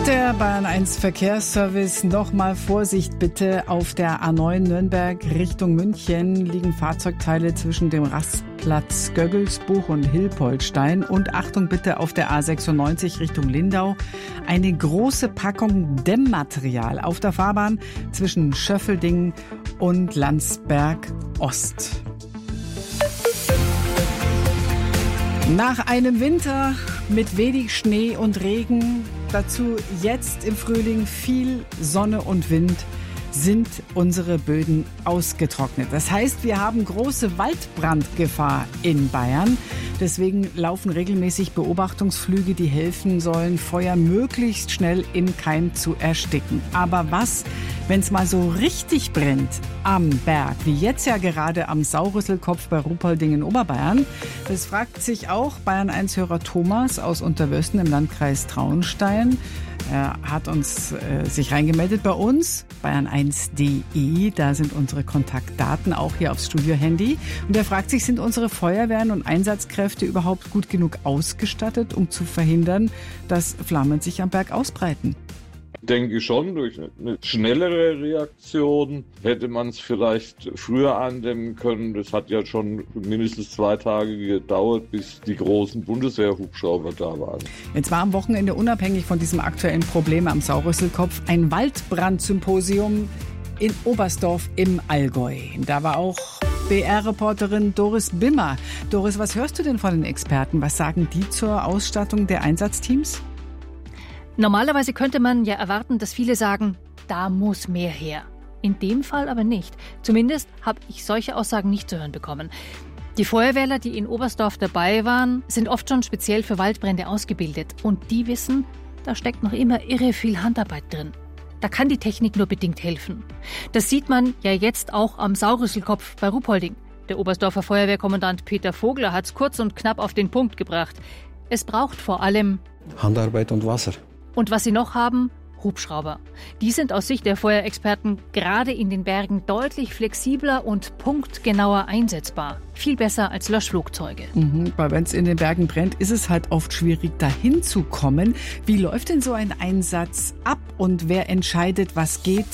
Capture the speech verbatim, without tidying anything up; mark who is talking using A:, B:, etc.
A: Der Bayern eins Verkehrsservice. Nochmal Vorsicht bitte. Auf der A neun Nürnberg Richtung München liegen Fahrzeugteile zwischen dem Rastplatz Göggelsbuch und Hilpoltstein. Und Achtung bitte auf der A sechsundneunzig Richtung Lindau. Eine große Packung Dämmmaterial auf der Fahrbahn zwischen Schöffelding und Landsberg Ost. Nach einem Winter mit wenig Schnee und Regen, dazu jetzt im Frühling viel Sonne und Wind, sind unsere Böden ausgetrocknet. Das heißt, wir haben große Waldbrandgefahr in Bayern. Deswegen laufen regelmäßig Beobachtungsflüge, die helfen sollen, Feuer möglichst schnell im Keim zu ersticken. Aber was, wenn es mal so richtig brennt am Berg, wie jetzt ja gerade am Saurüsselkopf bei Ruhpolding in Oberbayern? Das fragt sich auch Bayern eins Hörer Thomas aus Unterwösten im Landkreis Traunstein. Er hat uns äh, sich reingemeldet bei uns, bayern eins punkt de, da sind unsere Kontaktdaten auch hier aufs Studio-Handy. Und er fragt sich, sind unsere Feuerwehren und Einsatzkräfte überhaupt gut genug ausgestattet, um zu verhindern, dass Flammen sich am Berg ausbreiten?
B: Denke ich schon, durch eine schnellere Reaktion hätte man es vielleicht früher eindämmen können. Das hat ja schon mindestens zwei Tage gedauert, bis die großen Bundeswehrhubschrauber da waren. Jetzt
A: war am Wochenende unabhängig von diesem aktuellen Problem am Saurüsselkopf ein Waldbrandsymposium in Oberstdorf im Allgäu. Da war auch B R-Reporterin Doris Bimmer. Doris, was hörst du denn von den Experten? Was sagen die zur Ausstattung der Einsatzteams?
C: Normalerweise könnte man ja erwarten, dass viele sagen, da muss mehr her. In dem Fall aber nicht. Zumindest habe ich solche Aussagen nicht zu hören bekommen. Die Feuerwehrler, die in Oberstdorf dabei waren, sind oft schon speziell für Waldbrände ausgebildet. Und die wissen, da steckt noch immer irre viel Handarbeit drin. Da kann die Technik nur bedingt helfen. Das sieht man ja jetzt auch am Saurüsselkopf bei Ruhpolding. Der Oberstdorfer Feuerwehrkommandant Peter Vogler hat es kurz und knapp auf den Punkt gebracht. Es braucht vor allem
D: Handarbeit und Wasser.
C: Und was sie noch haben? Hubschrauber. Die sind aus Sicht der Feuerexperten gerade in den Bergen deutlich flexibler und punktgenauer einsetzbar. Viel besser als Löschflugzeuge.
A: Mhm, weil wenn es in den Bergen brennt, ist es halt oft schwierig, dahin zu kommen. Wie läuft denn so ein Einsatz ab und wer entscheidet, was geht